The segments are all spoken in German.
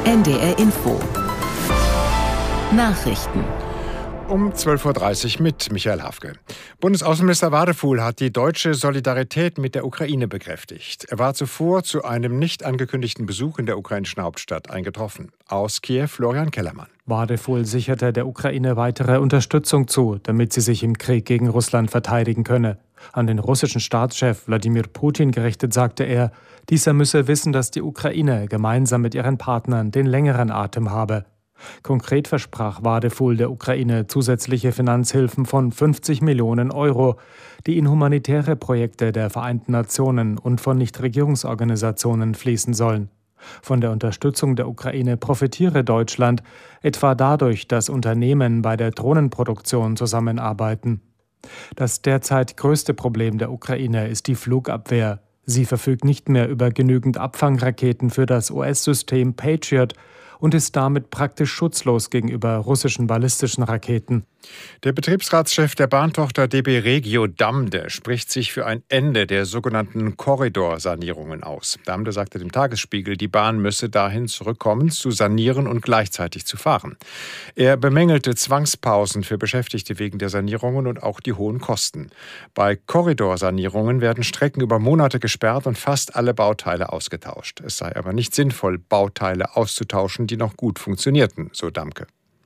NDR Info. Nachrichten. Um 12.30 Uhr mit Michael Hafke. Bundesaußenminister Wadefuhl hat die deutsche Solidarität mit der Ukraine bekräftigt. Er war zuvor zu einem nicht angekündigten Besuch in der ukrainischen Hauptstadt eingetroffen. Aus Kiew Florian Kellermann. Wadefuhl sicherte der Ukraine weitere Unterstützung zu, damit sie sich im Krieg gegen Russland verteidigen könne. An den russischen Staatschef Wladimir Putin gerichtet sagte er, dieser müsse wissen, dass die Ukraine gemeinsam mit ihren Partnern den längeren Atem habe. Konkret versprach Wadefuhl der Ukraine zusätzliche Finanzhilfen von 50 Millionen Euro, die in humanitäre Projekte der Vereinten Nationen und von Nichtregierungsorganisationen fließen sollen. Von der Unterstützung der Ukraine profitiere Deutschland, etwa dadurch, dass Unternehmen bei der Drohnenproduktion zusammenarbeiten. Das derzeit größte Problem der Ukraine ist die Flugabwehr. Sie verfügt nicht mehr über genügend Abfangraketen für das US-System Patriot und ist damit praktisch schutzlos gegenüber russischen ballistischen Raketen. Der Betriebsratschef der Bahntochter DB Regio Damde spricht sich für ein Ende der sogenannten Korridorsanierungen aus. Damde sagte dem Tagesspiegel, die Bahn müsse dahin zurückkommen, zu sanieren und gleichzeitig zu fahren. Er bemängelte Zwangspausen für Beschäftigte wegen der Sanierungen und auch die hohen Kosten. Bei Korridorsanierungen werden Strecken über Monate gesperrt und fast alle Bauteile ausgetauscht. Es sei aber nicht sinnvoll, Bauteile auszutauschen, die noch gut funktionierten, so Damke.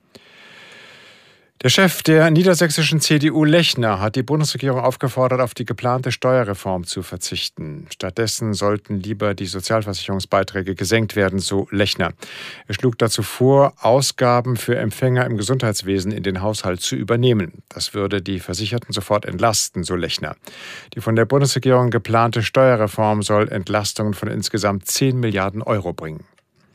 Der Chef der niedersächsischen CDU Lechner hat die Bundesregierung aufgefordert, auf die geplante Steuerreform zu verzichten. Stattdessen sollten lieber die Sozialversicherungsbeiträge gesenkt werden, so Lechner. Er schlug dazu vor, Ausgaben für Empfänger im Gesundheitswesen in den Haushalt zu übernehmen. Das würde die Versicherten sofort entlasten, so Lechner. Die von der Bundesregierung geplante Steuerreform soll Entlastungen von insgesamt 10 Milliarden Euro bringen.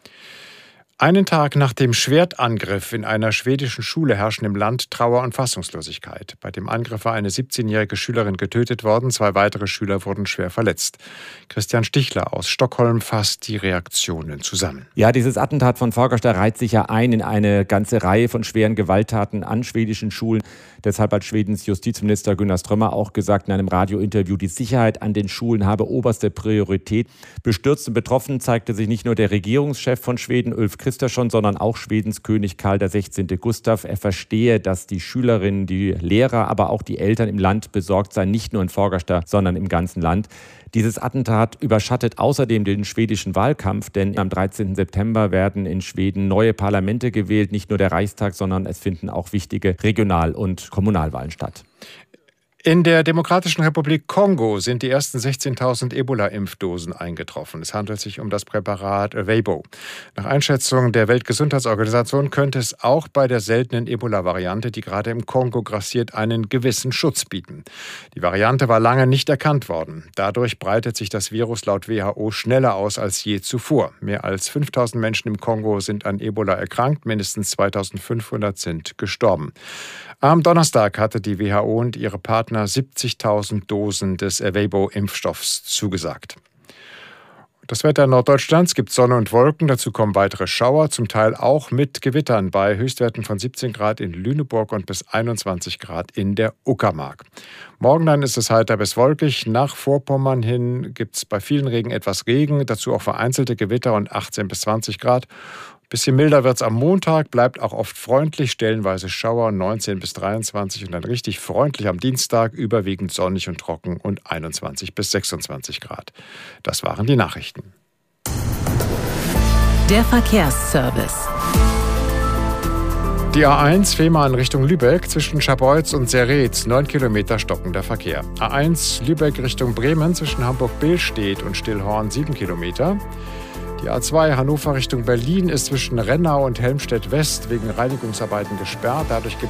Einen Tag nach dem Schwertangriff in einer schwedischen Schule herrschen im Land Trauer und Fassungslosigkeit. Bei dem Angriff war eine 17-jährige Schülerin getötet worden, 2 weitere Schüler wurden schwer verletzt. Christian Stichler aus Stockholm fasst die Reaktionen zusammen. Ja, dieses Attentat von Fagersta reiht sich ja ein in eine ganze Reihe von schweren Gewalttaten an schwedischen Schulen. Deshalb hat Schwedens Justizminister Gunnar Strömmer auch gesagt in einem Radiointerview, die Sicherheit an den Schulen habe oberste Priorität. Bestürzt und betroffen zeigte sich nicht nur der Regierungschef von Schweden, Ulf Kristersson, sondern auch Schwedens König Karl XVI. Gustav. Er verstehe, dass die Schülerinnen, die Lehrer, aber auch die Eltern im Land besorgt seien, nicht nur in Fagersta, sondern im ganzen Land. Dieses Attentat überschattet außerdem den schwedischen Wahlkampf, denn am 13. September werden in Schweden neue Parlamente gewählt, nicht nur der Reichstag, sondern es finden auch wichtige Regional- und Kommunalwahlen statt. In der Demokratischen Republik Kongo sind die ersten 16.000 Ebola-Impfdosen eingetroffen. Es handelt sich um das Präparat Ervebo. Nach Einschätzung der Weltgesundheitsorganisation könnte es auch bei der seltenen Ebola-Variante, die gerade im Kongo grassiert, einen gewissen Schutz bieten. Die Variante war lange nicht erkannt worden. Dadurch breitet sich das Virus laut WHO schneller aus als je zuvor. Mehr als 5.000 Menschen im Kongo sind an Ebola erkrankt, mindestens 2.500 sind gestorben. Am Donnerstag hatte die WHO und ihre Partner 70.000 Dosen des Ervebo-Impfstoffs zugesagt. Das Wetter in Norddeutschlands gibt Sonne und Wolken, dazu kommen weitere Schauer, zum Teil auch mit Gewittern bei Höchstwerten von 17 Grad in Lüneburg und bis 21 Grad in der Uckermark. Morgen dann ist es heiter bis wolkig, nach Vorpommern hin gibt es bei vielen Regen etwas Regen, dazu auch vereinzelte Gewitter und 18 bis 20 Grad. Bisschen milder wird es am Montag, bleibt auch oft freundlich, stellenweise Schauer 19 bis 23 und dann richtig freundlich am Dienstag, überwiegend sonnig und trocken und 21 bis 26 Grad. Das waren die Nachrichten. Der Verkehrsservice. Die A1 Fehmarn Richtung Lübeck zwischen Scharbeutz und Serret, 9 Kilometer stockender Verkehr. A1 Lübeck Richtung Bremen zwischen Hamburg-Billstedt und Stillhorn 7 Kilometer. Die A2 Hannover Richtung Berlin ist zwischen Rennau und Helmstedt West wegen Reinigungsarbeiten gesperrt. Dadurch gibt